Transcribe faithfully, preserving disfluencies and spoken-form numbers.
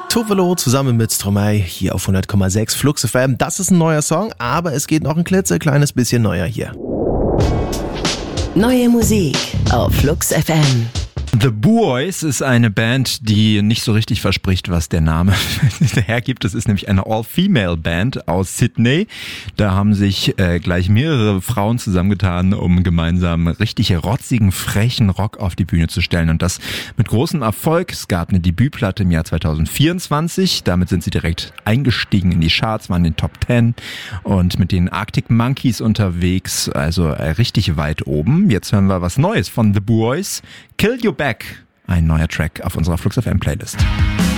Tovelo zusammen mit Stromae hier auf hundert Komma sechs Flux F M. Das ist ein neuer Song, aber es geht noch ein klitzekleines bisschen neuer hier. Neue Musik auf Flux F M. The Boys ist eine Band, die nicht so richtig verspricht, was der Name hergibt. Es ist nämlich eine All-Female-Band aus Sydney. Da haben sich äh, gleich mehrere Frauen zusammengetan, um gemeinsam richtig rotzigen, frechen Rock auf die Bühne zu stellen. Und das mit großem Erfolg. Es gab eine Debütplatte im Jahr zwanzig vierundzwanzig. Damit sind sie direkt eingestiegen in die Charts, waren in den Top Ten und mit den Arctic Monkeys unterwegs. Also äh, richtig weit oben. Jetzt hören wir was Neues von The Boys. Kill You Back, ein neuer Track auf unserer Flux F M Playlist.